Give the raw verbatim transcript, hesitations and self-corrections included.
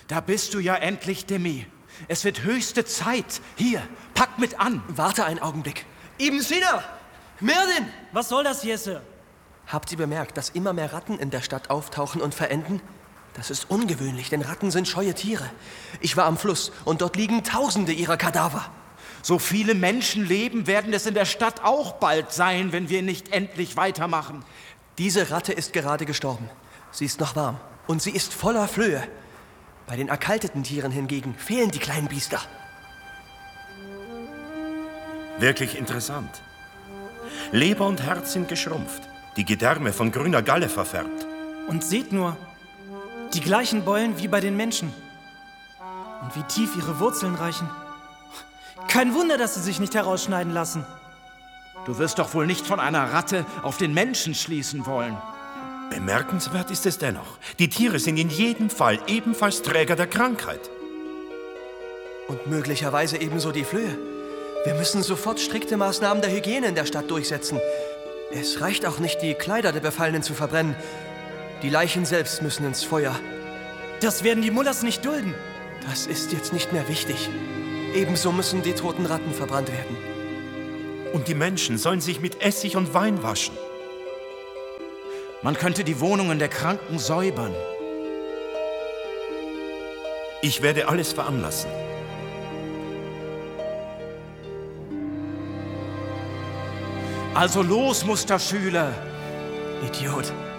Da bist du ja endlich, Demi. Es wird höchste Zeit. Hier, pack mit an. Warte einen Augenblick. Ibn Sina! Merlin! Was soll das, Jesse? Habt ihr bemerkt, dass immer mehr Ratten in der Stadt auftauchen und verenden? Das ist ungewöhnlich, denn Ratten sind scheue Tiere. Ich war am Fluss und dort liegen Tausende ihrer Kadaver. So viele Menschen leben, werden es in der Stadt auch bald sein, wenn wir nicht endlich weitermachen. Diese Ratte ist gerade gestorben. Sie ist noch warm und sie ist voller Flöhe. Bei den erkalteten Tieren hingegen fehlen die kleinen Biester. Wirklich interessant. Leber und Herz sind geschrumpft, die Gedärme von grüner Galle verfärbt. Und seht nur, die gleichen Beulen wie bei den Menschen. Und wie tief ihre Wurzeln reichen. Kein Wunder, dass sie sich nicht herausschneiden lassen. Du wirst doch wohl nicht von einer Ratte auf den Menschen schließen wollen. Bemerkenswert ist es dennoch. Die Tiere sind in jedem Fall ebenfalls Träger der Krankheit. Und möglicherweise ebenso die Flöhe. Wir müssen sofort strikte Maßnahmen der Hygiene in der Stadt durchsetzen. Es reicht auch nicht, die Kleider der Befallenen zu verbrennen. Die Leichen selbst müssen ins Feuer. Das werden die Mullahs nicht dulden. Das ist jetzt nicht mehr wichtig. Ebenso müssen die toten Ratten verbrannt werden. Und die Menschen sollen sich mit Essig und Wein waschen. Man könnte die Wohnungen der Kranken säubern. Ich werde alles veranlassen. Also los, Musterschüler! Idiot.